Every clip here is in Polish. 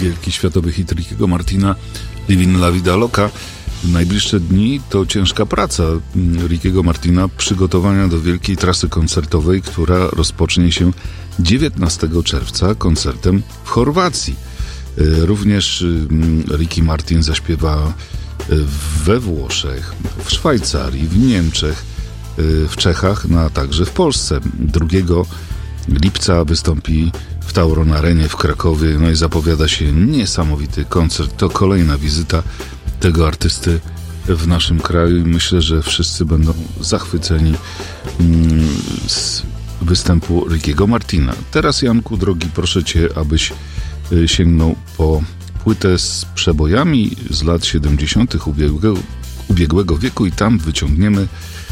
wielki światowy hit Rickiego Martina Livin La Vida Loca. Najbliższe dni to ciężka praca Rickiego Martina, przygotowania do wielkiej trasy koncertowej, która rozpocznie się 19 czerwca koncertem w Chorwacji. Również Ricky Martin zaśpiewa we Włoszech, w Szwajcarii, w Niemczech, w Czechach, no a także w Polsce. 2 lipca wystąpi w Tauron Arenie w Krakowie, no i zapowiada się niesamowity koncert. To kolejna wizyta tego artysty w naszym kraju i myślę, że wszyscy będą zachwyceni z występu Rickiego Martina. Teraz, Janku drogi, proszę Cię, abyś sięgnął po płytę z przebojami z lat 70. ubiegłego wieku i tam wyciągniemy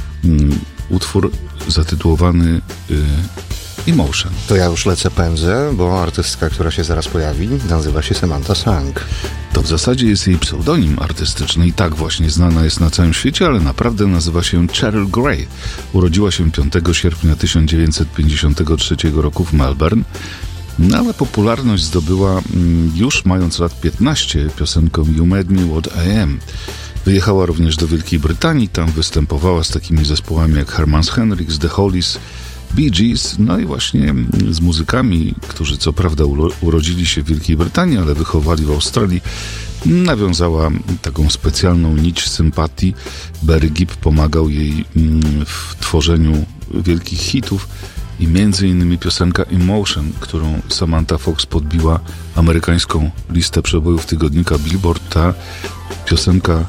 utwór zatytułowany Emotion. To ja już lecę pędzę, bo artystka, która się zaraz pojawi, nazywa się Samantha Sang. To w zasadzie jest jej pseudonim artystyczny i tak właśnie znana jest na całym świecie, ale naprawdę nazywa się Cheryl Gray. Urodziła się 5 sierpnia 1953 roku w Melbourne, no ale popularność zdobyła już mając lat 15 piosenką You Made Me What I Am. Wyjechała również do Wielkiej Brytanii, tam występowała z takimi zespołami jak Herman's Hendrix, The Hollies, Bee Gees, no i właśnie z muzykami, którzy co prawda urodzili się w Wielkiej Brytanii, ale wychowali w Australii, nawiązała taką specjalną nić sympatii. Barry Gibb pomagał jej w tworzeniu wielkich hitów i między innymi piosenka Emotion, którą Samantha Fox podbiła amerykańską listę przebojów tygodnika Billboard. Ta piosenka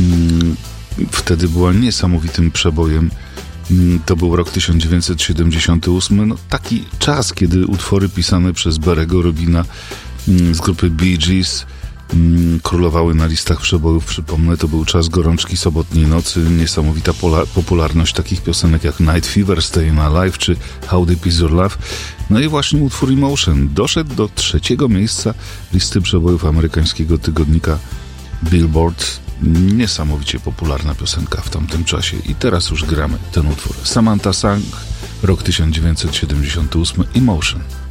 wtedy była niesamowitym przebojem. To był rok 1978, no taki czas, kiedy utwory pisane przez Barry'ego Robina z grupy Bee Gees królowały na listach przebojów. Przypomnę, to był czas gorączki sobotniej nocy, niesamowita popularność takich piosenek jak Night Fever, Stayin' Alive czy How Deep Is Your Love. No i właśnie utwór Emotion doszedł do 3. miejsca listy przebojów amerykańskiego tygodnika Billboard. Niesamowicie popularna piosenka w tamtym czasie i teraz już gramy ten utwór. Samantha Sang, rok 1978, Emotion.